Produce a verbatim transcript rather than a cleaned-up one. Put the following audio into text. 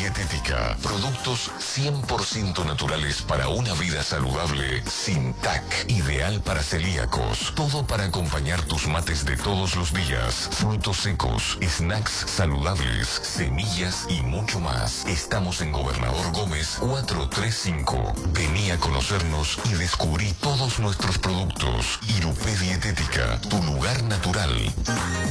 Dietética. Productos cien por ciento naturales para una vida saludable sin T A C. Ideal para celíacos. Todo para acompañar tus mates de todos los días. Frutos secos, snacks saludables, semillas y mucho más. Estamos en Gobernador Gómez cuatrocientos treinta y cinco. Vení a conocernos y descubrí todos nuestros productos. Irupé Dietética, tu lugar natural.